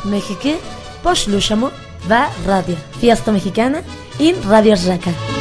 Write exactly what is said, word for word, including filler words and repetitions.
México, poślušamo va radio. Fiesta mexicana in Radio Raka.